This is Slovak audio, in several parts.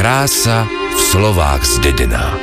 krása v slovách zdedená.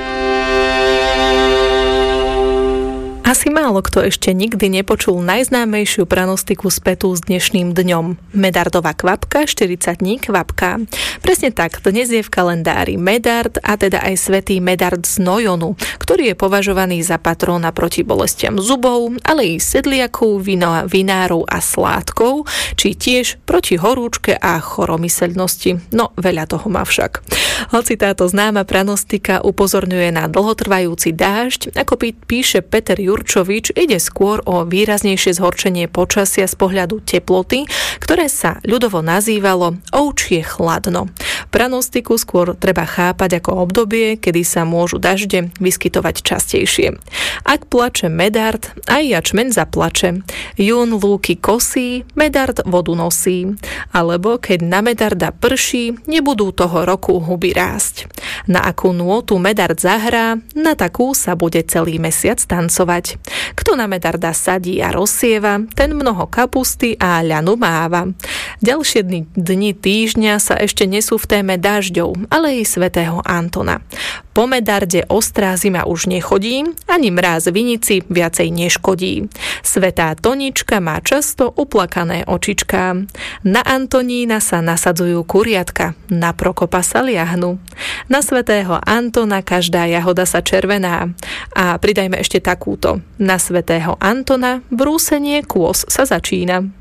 Asi málo kto ešte nikdy nepočul najznámejšiu pranostiku spätú s dnešným dňom. Medardova kvapka, 40 dní kvapka. Presne tak, dnes je v kalendári Medard, a teda aj svätý Medard z Nojonu, ktorý je považovaný za patróna proti bolestiam zubov, ale i sedliakov, vinárov a sládkov, či tiež proti horúčke a choromyselnosti. No, veľa toho má však. Hoci táto známa pranostika upozorňuje na dlhotrvajúci dážď, ako píše Peter Jurčovič, ide skôr o výraznejšie zhorčenie počasia z pohľadu teploty, ktoré sa ľudovo nazývalo ovčie chladno. Pranostiku skôr treba chápať ako obdobie, kedy sa môžu dažde vyskytovať častejšie. Ak plače Medard, aj jačmeň zaplače. Jún lúky kosí, Medard vodu nosí. Alebo keď na Medarda prší, nebudú toho roku huby rásť. Na akú nôtu Medard zahrá, na takú sa bude celý mesiac tancovať. Kto na Medarda sadí a rozsieva, ten mnoho kapusty a ľanu máva. Ďalšie dni týždňa sa ešte nesú v téme dažďov, ale i svätého Antona. Po Medarde ostrá zima už nechodí, ani mráz vinici viacej neškodí. Svätá Tonička má často uplakané očičká. Na Antonína sa nasadzujú kuriatka, na Prokopa sa liahnu. Na svätého Antona každá jahoda sa červená. A pridajme ešte takúto. Na svätého Antona brúsenie kôs sa začína.